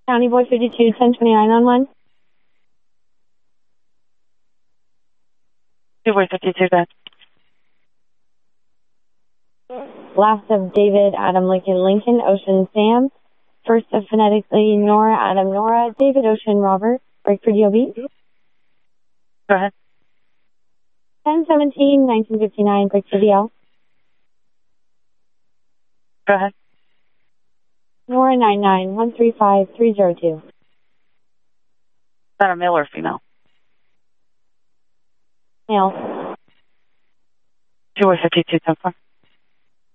County Boy 52, 1029 on 1. Boy 52, then. Last of David, Adam, Lincoln, Ocean, Sam. First of phonetically Nora, Adam, Nora, David, Ocean, Robert. Break for DOB. Go ahead. 1017, 1959, break for DL. Go ahead. Nora 99, 135302. Is that a male or female? Male. 2 or 52, 10 4.